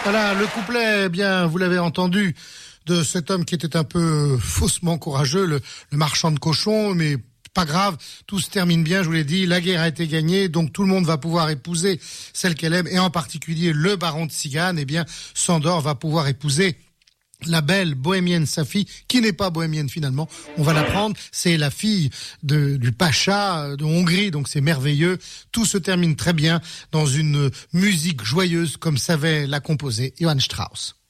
Voilà, le couplet, eh bien, vous l'avez entendu, de cet homme qui était un peu faussement courageux, le marchand de cochons, mais pas grave, tout se termine bien, je vous l'ai dit, la guerre a été gagnée, donc tout le monde va pouvoir épouser celle qu'elle aime, et en particulier le baron de Tsigane, eh bien, Sandor va pouvoir épouser la belle bohémienne Safi, qui n'est pas bohémienne finalement, on va l'apprendre, c'est la fille du pacha de Hongrie, donc c'est merveilleux. Tout se termine très bien dans une musique joyeuse comme savait la composer Johann Strauss.